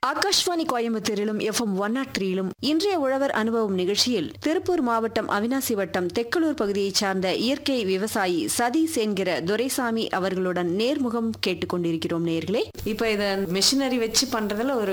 Akashvani கோயம்புத்தூரிலும் FM 103லும் இன்றைய உழவர் அனுபவம் நிகழ்ச்சியில் திருப்பூர் மாவட்டம் அவினாசி வட்டம் தெக்கலூர் பகுதியைச் சார்ந்த இயற்கை விவசாயி சதீஷ் என்கிற துரைசாமி அவர்களுடன் நேர்முகம் கேட்டுக்கொண்டிருக்கிறோம். நேயர்களே, இப்ப இத மிஷினரி வச்சு பண்றதுல ஒரு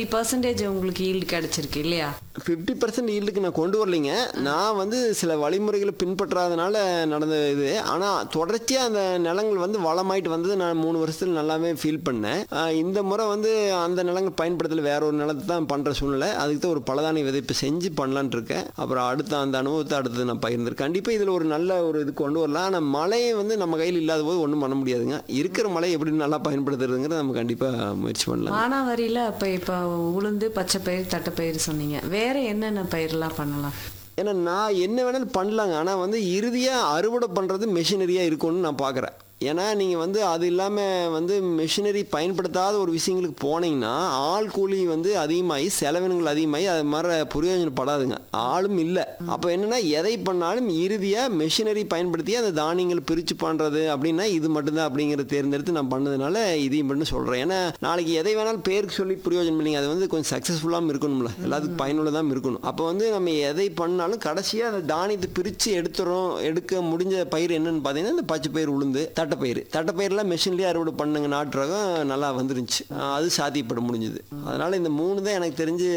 50% உங்களுக்கு ஈல்டு கிடைச்சிருக்கு இல்லையா? 50% ஈல்டுக்கு நான் கொண்டு வரலைங்க. நான் சில வழிமுறைகளை பின்பற்றாதனால நடந்த இது. ஆனால் தொடர்ச்சியாக அந்த நிலங்கள் வளமாயிட்டு வந்தது நான் 3 வருஷத்தில் நல்லாவே ஃபீல் பண்ணேன். இந்த முறை அந்த நிலங்கள் பயன்படுத்தல, வேற ஒரு நிலத்தை தான் பண்ணுற சூழ்நிலை. அதுக்கு தான் ஒரு பலதானிய விதைப்பு செஞ்சு பண்ணலான் இருக்கேன். அப்புறம் அடுத்த அந்த அனுபவத்தை அடுத்தது நான் பகிர்ந்துருக்கேன். கண்டிப்பாக இதில் ஒரு நல்ல ஒரு இது கொண்டு வரலாம். ஆனால் மழையை நம்ம கையில் இல்லாத போது ஒன்றும் பண்ண முடியாதுங்க. இருக்கிற மழையை எப்படி நல்லா பயன்படுத்துறதுங்கிறத நம்ம கண்டிப்பாக முயற்சி பண்ணலாம். மானாவாரியில் இப்போ உளுந்து, பச்சை பயிர், தட்டைப்பயிர் சொன்னீங்க. வேற என்னென்ன பயிரெல்லாம் பண்ணலாம்? ஏன்னா நான் என்ன வேணாலும் பண்ணலாங்க. ஆனால் இறுதியாக அறுவடை பண்ணுறது மெஷினரியாக இருக்கும்னு நான் பார்க்குறேன். ஏன்னா நீங்கள் அது இல்லாமல் மெஷினரி பயன்படுத்தாத ஒரு விஷயங்களுக்கு போனீங்கன்னா ஆள் கூலி அதிகமாகி செலவினங்கள் அதிகமாகி அது மாதிரி பிரயோஜனப்படாதுங்க. ஆளும் இல்லை. அப்போ என்னென்னா எதை பண்ணாலும் இறுதியாக மெஷினரி பயன்படுத்தி அந்த தானியங்கள் பிரித்து பண்ணுறது அப்படின்னா இது மட்டும்தான் அப்படிங்கிறத தேர்ந்தெடுத்து நான் பண்ணதுனால இதையும் பண்ணி சொல்கிறேன். ஏன்னா நாளைக்கு எதை வேணாலும் பேருக்கு சொல்லி பிரயோஜனம் இல்லைங்க. அது கொஞ்சம் சக்ஸஸ்ஃபுல்லாகவும் இருக்கணும்ல, எல்லாத்துக்கும் பயனுள்ளதாக இருக்கணும். அப்போ நம்ம எதை பண்ணாலும் கடைசியாக அந்த தானியத்தை பிரித்து எடுக்க முடிஞ்ச பயிர் என்னன்னு பார்த்தீங்கன்னா இந்த பச்சை பயிர், உளுந்து, தட்டைப்பயிரெலாம் மெஷின்லேயே அறுவடை பண்ணுங்க. நாட்டு ரகம் நல்லா வந்துருந்துச்சு. அது சாத்தியப்பட முடிஞ்சுது. அதனால் இந்த 3 தான் எனக்கு தெரிஞ்சு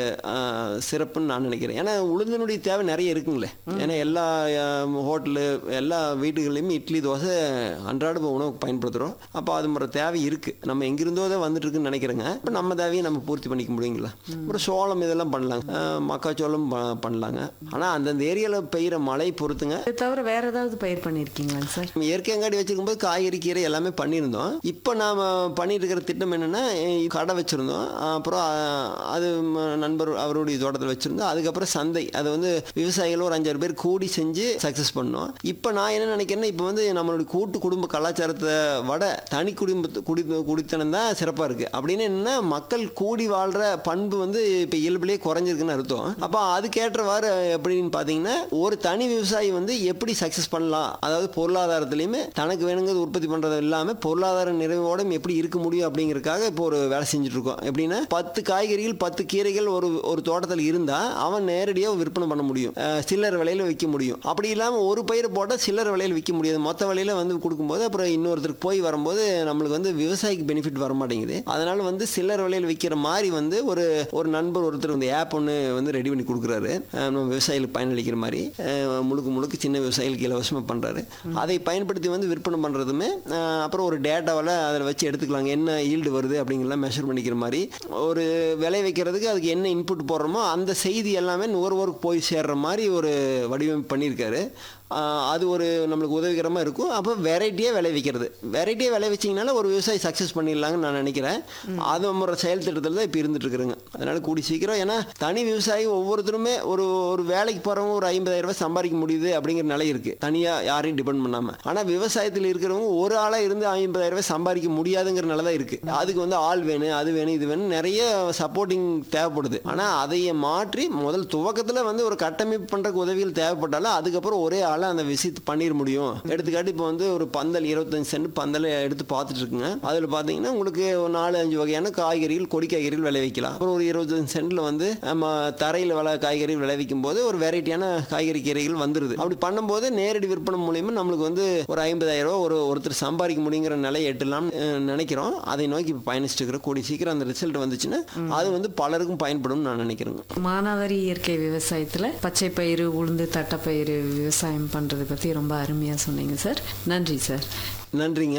சிறப்புன்னு நான் நினைக்கிறேன். ஏன்னா உளுந்தினுடைய தேவை நிறைய இருக்குங்களே. ஏன்னா எல்லா ஹோட்டலு எல்லா வீட்டுகள்லையுமே இட்லி, தோசை அன்றாட உணவு பயன்படுத்துகிறோம். அப்போ அது மாதிரி தேவை இருக்குது. நம்ம எங்கிருந்தோ தான் வந்துட்டுருக்குன்னு நினைக்கிறேங்க. இப்போ நம்ம தேவையை நம்ம பூர்த்தி பண்ணிக்க முடியுங்களா? அப்புறம் சோளம் இதெல்லாம் பண்ணலாங்க, மக்காச்சோளம் பண்ணலாங்க. ஆனால் அந்தந்த ஏரியாவில் பெய்கிற மழை பொறுத்துங்க. இது தவிர வேற ஏதாவது பயிர் பண்ணியிருக்கீங்களா சார்? இயற்கையங்காடி வச்சிருக்கும்போது காய்கறி, கீரை எல்லாமே பண்ணியிருந்தோம். இப்போ நாம் பண்ணிட்டு இருக்கிற திட்டம் என்னென்னா கடை வச்சுருந்தோம். அப்புறம் அது நண்பர் அவருடைய தோட்டத்தில் வச்சுருந்தோம். அதுக்கப்புறம் சந்தை, அது விவசாயிகள் ஒரு 5-6 பேர் கூடி செஞ்சு சக்ஸஸ் பண்ணோம். இப்போ நான் என்ன நினைக்கிறேன்னா இப்போ நம்மளுடைய கூட்டு குடும்ப கலாச்சாரத்தை விட தனி குடித்தனம் தான் சிறப்பாக இருக்குது. அப்படின்னு என்னென்னா மக்கள் கூடி வாழ்கிற பண்பு இப்போ இயல்புலேயே குறைஞ்சிருக்குன்னு அர்த்தம். அப்போ அதுக்கேற்றவாறு எப்படின்னு பார்த்தீங்கன்னா ஒரு தனி விவசாயி எப்படி சக்ஸஸ் பண்ணலாம், அதாவது பொருளாதாரத்துலேயுமே தனக்கு வேணுங்கிறது உற்பத்தி பண்ணுறது இல்லாமல் பொருளாதார நிறைவோட எப்படி இருக்க முடியும் அப்படிங்கிறதுக்காக இப்போ ஒரு வேலை செஞ்சுட்டு இருக்கோம். எப்படின்னா 10 காய்கறிகள் 10 கீரைகள் ஒரு தோட்டத்தில் இருந்தால் அவன் நேரடியாக விற்பனை பண்ண முடியும், சில்லறை விலையில் விற்க முடியும். அப்படி இல்லாமல் ஒரு பயிரை போட்டால் சில்லறை விலையில் விற்க முடியாது, மொத்த விலையில் கொடுக்கும்போது அப்புறம் இன்னொருத்தருக்கு போய் வரும்போது நம்மளுக்கு விவசாயிக்கு பெனிஃபிட் வர மாட்டேங்குது. அதனால சில்லறை விலையில் விற்கிற மாதிரி ஒரு நண்பர் ஒருத்தர் ஆப் ஒன்று ரெடி பண்ணி கொடுக்குறாரு. நம்ம விவசாயிகளுக்கு பயனளிக்கிற மாதிரி முழுக்க சின்ன விவசாயிகளுக்கு இலவசமாக பண்ணுறாரு. அதை பயன்படுத்தி விற்பனை பண்ணுறதுமே அப்புறம் ஒரு டேட்டாவில் அதில் வச்சு எடுத்துக்கலாங்க. என்ன ஈல்டு வருது அப்படிங்கிறலாம் மெஷர் பண்ணிக்கிற மாதிரி ஒரு விலை வைக்கிறதுக்கு அதுக்கு என்ன இன்புட் போடுறோமோ அந்த செய்தி எல்லாமே நுகர்வோருக்கு போய் சேர்ற மாதிரி ஒரு வடிவமைப்பு பண்ணியிருக்காரு. அது ஒரு நம்மளுக்கு உதவிகரமாக இருக்கும். அப்போ வெரைட்டியாக விளைவிக்கிறது, வெரைட்டியாக விளைவிச்சிங்கனால ஒரு விவசாயி சக்ஸஸ் பண்ணிடலாங்கன்னு நான் நினைக்கிறேன். அது நம்ம செயல் திட்டத்தில் தான் இப்போ இருந்துகிட்ருக்குறேங்க. அதனால் கூடி சீக்கிரம், ஏன்னா தனி விவசாயி ஒவ்வொருத்தருமே ஒரு வேலைக்கு போகிறவங்க ஒரு 50,000 ரூபாய் சம்பாதிக்க முடியுது அப்படிங்கிற நிலை இருக்குது, தனியாக யாரையும் டிபெண்ட் பண்ணாமல். ஆனால் விவசாயத்தில் இருக்கிறவங்க ஒரு ஆளாக இருந்து 50,000 ரூபாய் சம்பாதிக்க முடியாதுங்கிற நிலை தான் இருக்குது. அதுக்கு ஆள் வேணும், அது வேணும், இது வேணும், நிறைய சப்போர்ட்டிங் தேவைப்படுது. ஆனால் அதையை மாற்றி முதல் துவக்கத்தில் ஒரு கட்டமைப்பு பண்ணுறதுக்கு உதவிகள் தேவைப்பட்டாலும் அதுக்கப்புறம் ஒரே ஆள் அந்த விஷயத்தை பண்ணிட முடியும். எடுத்துக்காட்டு இப்போ ஒரு பந்தல் 25 சென்ட் பந்தலை எடுத்து பார்த்துட்டு இருக்குங்க. அதில் பார்த்தீங்கன்னா உங்களுக்கு 4-5 வகையான காய்கறிகள், கொடி காய்கறிகள் விளைவிக்கலாம். அப்புறம் ஒரு 25 சென்ட்ல நம்ம தரையில் காய்கறிகள் விளைவிக்கும் போது ஒரு வெரைட்டியான காய்கறி கீரைகள் வந்துருது. அப்படி பண்ணும்போது நேரடி விற்பனை மூலியமா நம்மளுக்கு ஒரு 50,000 ரூபாய் ஒருத்தர் சம்பாதிக்க முடியுங்கிற நிலையை எட்டலாம்னு நினைக்கிறோம். அதை நோக்கி இப்போ பயணிச்சுட்டு இருக்கிற கூடிய சீக்கிரம் அந்த ரிசல்ட் வந்துச்சுன்னா அது பலருக்கும் பயன்படும் நான் நினைக்கிறேங்க. மானாவாரி இயற்கை விவசாயத்தில் பச்சை பயிறு, உளுந்து, தட்டைப்பயிறு விவசாயம் பண்றதை பத்தி ரொம்ப அருமையா சொன்னீங்க சார். நன்றி சார். நன்றிங்க.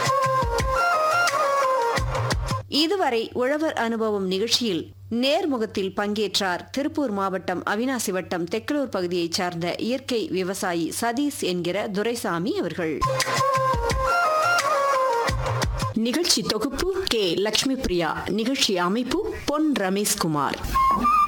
இதுவரை உழவர் அனுபவம் நிகழ்ச்சியில் நேர்முகத்தில் பங்கேற்றார் திருப்பூர் மாவட்டம் அவினாசி வட்டம் தெக்கலூர் பகுதியைச் சார்ந்த இயற்கை விவசாயி சதீஷ் என்கிற துரைசாமி அவர்கள். நிகழ்ச்சி தொகுப்பு கே. லட்சுமி பிரியா. நிகழ்ச்சி அமைப்பு பொன் ரமேஷ்குமார்.